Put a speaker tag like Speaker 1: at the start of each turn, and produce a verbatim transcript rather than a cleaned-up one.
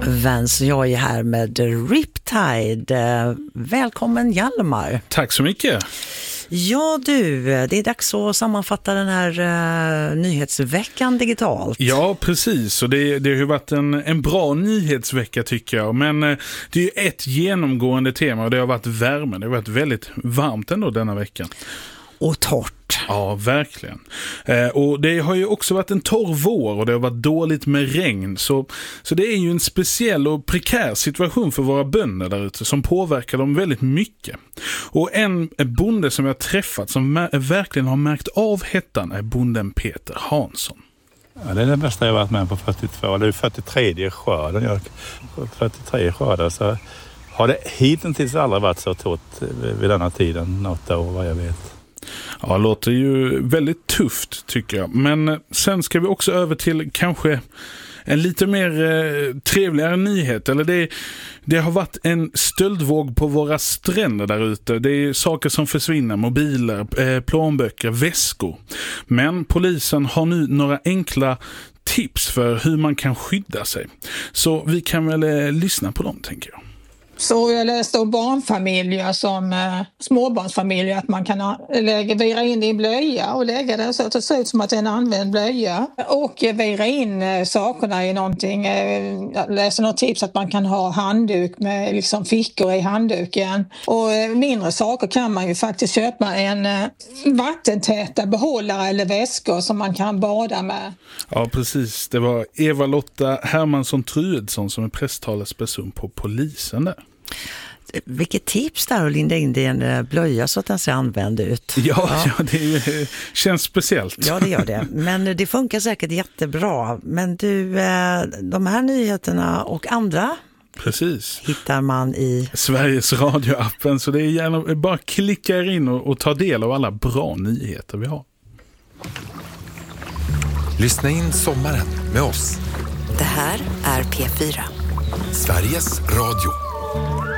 Speaker 1: Vance, jag är här med Riptide. Välkommen Hjalmar.
Speaker 2: Tack så mycket.
Speaker 1: Ja du, det är dags att sammanfatta den här uh, nyhetsveckan digitalt.
Speaker 2: Ja, precis. Och det, det har ju varit en, en bra nyhetsvecka tycker jag. Men uh, det är ju ett genomgående tema och det har varit värmen. Det har varit väldigt varmt ändå denna veckan.
Speaker 1: Och torrt.
Speaker 2: Ja, verkligen. Eh, och det har ju också varit en torr vår och det har varit dåligt med regn. Så, så det är ju en speciell och prekär situation för våra bönder där ute som påverkar dem väldigt mycket. Och en bonde som jag har träffat som mä- verkligen har märkt av hettan är bonden Peter Hansson.
Speaker 3: Ja, det är det bästa jag varit med på fyrtiotvå. Det är fyrtiotredje skörden. Jag har fyrtiotre skördar så har det hittills aldrig varit så torrt vid denna tiden något år vad jag vet.
Speaker 2: Ja, det låter ju väldigt tufft tycker jag. Men sen ska vi också över till kanske en lite mer eh, trevligare nyhet. Eller det, det har varit en stöldvåg på våra stränder där ute. Det är saker som försvinner, mobiler, eh, plånböcker, väskor. Men polisen har nu några enkla tips för hur man kan skydda sig. Så vi kan väl eh, lyssna på dem tänker jag.
Speaker 4: Så jag läste om barnfamiljer som eh, småbarnsfamiljer att man kan ha, lägga, vira in det i blöja och lägga det så att det ser ut som att det är en använd blöja. Och eh, vira in eh, sakerna i någonting. Eh, jag läste något tips att man kan ha handduk med liksom fickor i handduken. Och eh, mindre saker kan man ju faktiskt köpa en eh, vattentäta behållare eller väskor som man kan bada med.
Speaker 2: Ja, precis. Det var Eva-Lotta Hermansson-Truedsson som är presstalesperson på polisen där.
Speaker 1: Vilket tips där att linda in det i en blöja så att den ser använd ut.
Speaker 2: Ja, ja. ja det känns speciellt.
Speaker 1: Ja, det gör det. Men det funkar säkert jättebra. Men du, de här nyheterna och andra
Speaker 2: Precis.
Speaker 1: hittar man i
Speaker 2: Sveriges Radio-appen. Så det är gärna bara klicka in och, och ta del av alla bra nyheter vi har.
Speaker 5: Lyssna in sommaren med oss.
Speaker 6: Det här är P fyra.
Speaker 5: Sveriges Radio.